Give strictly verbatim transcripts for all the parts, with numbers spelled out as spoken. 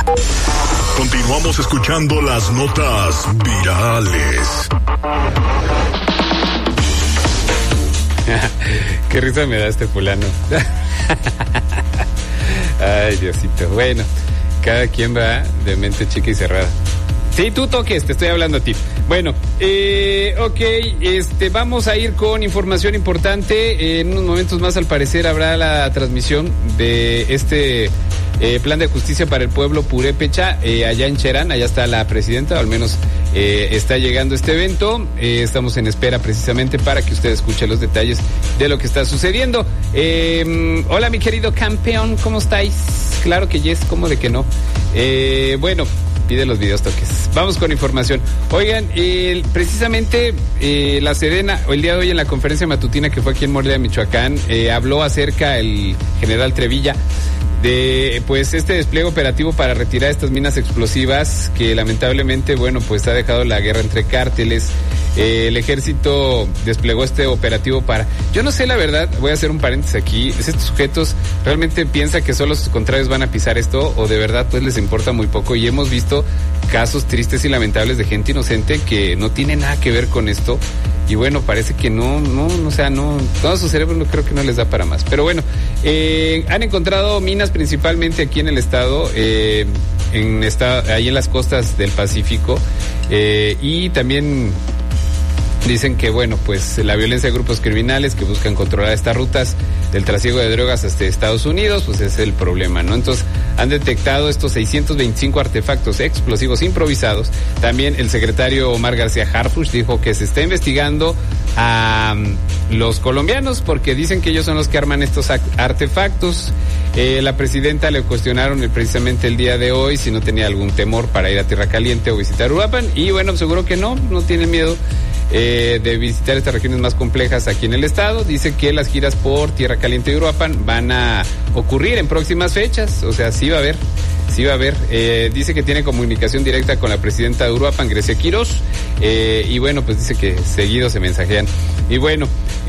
Continuamos escuchando las notas virales. Qué risa me da este fulano. Ay, Diosito. Bueno, cada quien va de mente chica y cerrada. Sí, tú toques, te estoy hablando a ti. Bueno, eh, ok, este, vamos a ir con información importante. En unos momentos más, al parecer, habrá la transmisión de este eh, plan de justicia para el pueblo purépecha, eh, allá en Cherán. Allá está la presidenta, o al menos eh, está llegando este evento. Eh, estamos en espera precisamente para que usted escuche los detalles de lo que está sucediendo. Eh, hola, mi querido campeón, ¿cómo estáis? Claro que yes, ¿cómo de que no? Eh, bueno... Pide los videos toques. Vamos con información. Oigan, eh, precisamente eh, la Sedena, el día de hoy en la conferencia matutina que fue aquí en Morelia, Michoacán, eh, habló acerca el general Trevilla de pues este despliegue operativo para retirar estas minas explosivas que lamentablemente, bueno, pues ha dejado la guerra entre cárteles. Eh, el ejército desplegó este operativo para... Yo no sé la verdad, voy a hacer un paréntesis aquí, estos sujetos realmente piensan que solo sus contrarios van a pisar esto o de verdad pues les importa muy poco, y hemos visto casos tristes y lamentables de gente inocente que no tiene nada que ver con esto y bueno, parece que no, no, no, o sea, no, todo su cerebro no creo que no les da para más. Pero bueno, eh, han encontrado minas principalmente aquí en el estado, eh, en esta, ahí en las costas del Pacífico, eh, y también... Dicen que, bueno, pues la violencia de grupos criminales que buscan controlar estas rutas del trasiego de drogas hasta Estados Unidos, pues ese es el problema, ¿no? Entonces, han detectado estos seiscientos veinticinco artefactos explosivos improvisados. También el secretario Omar García Harfuch dijo que se está investigando a um, los colombianos porque dicen que ellos son los que arman estos artefactos. Eh, la presidenta le cuestionaron precisamente el día de hoy si no tenía algún temor para ir a Tierra Caliente o visitar Uruapan, y bueno, seguro que no, no tiene miedo Eh, de visitar estas regiones más complejas aquí en el estado. Dice que las giras por Tierra Caliente y Uruapan van a ocurrir en próximas fechas, o sea, sí va a haber, sí va a haber. Eh, dice que tiene comunicación directa con la presidenta de Uruapan, Grecia Quirós, eh, y bueno, pues dice que seguido se mensajean. Y bueno,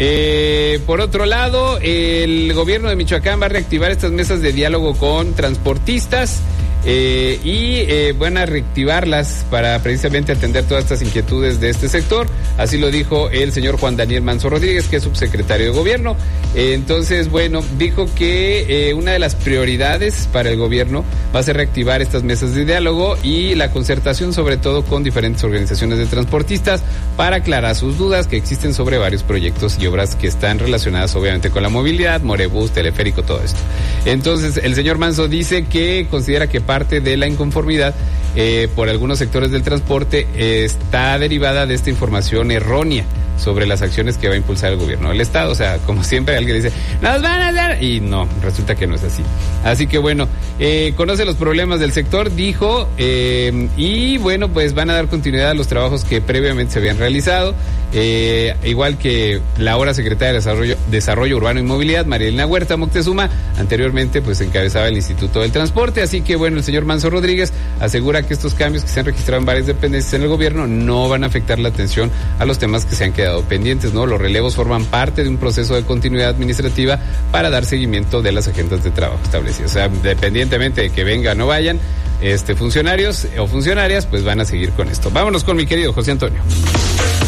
eh, por otro lado, el gobierno de Michoacán va a reactivar estas mesas de diálogo con transportistas. Eh, y eh, van a reactivarlas para precisamente atender todas estas inquietudes de este sector. Así lo dijo el señor Juan Daniel Manso Rodríguez, que es subsecretario de gobierno. Eh, entonces, bueno, dijo que eh, una de las prioridades para el gobierno va a ser reactivar estas mesas de diálogo y la concertación, sobre todo con diferentes organizaciones de transportistas, para aclarar sus dudas que existen sobre varios proyectos y obras que están relacionadas obviamente con la movilidad, Morebús, teleférico, todo esto. Entonces, el señor Manso dice que considera que parte de la inconformidad eh, por algunos sectores del transporte eh, está derivada de esta información errónea sobre las acciones que va a impulsar el gobierno del estado. O sea, como siempre alguien dice, nos van a dar, y no, resulta que no es así. Así que bueno, eh, conoce los problemas del sector, dijo, eh, y bueno, pues van a dar continuidad a los trabajos que previamente se habían realizado, eh, igual que la ahora secretaria de Desarrollo, Desarrollo Urbano y Movilidad, Marilena Huerta Moctezuma, anteriormente pues encabezaba el Instituto del Transporte. Así que bueno, el señor Manso Rodríguez asegura que estos cambios que se han registrado en varias dependencias en el gobierno no van a afectar la atención a los temas que se han quedado pendientes, ¿no? Los relevos forman parte de un proceso de continuidad administrativa para dar seguimiento de las agendas de trabajo establecidas. O sea, independientemente de que vengan o no vayan, este, funcionarios o funcionarias, pues van a seguir con esto. Vámonos con mi querido José Antonio.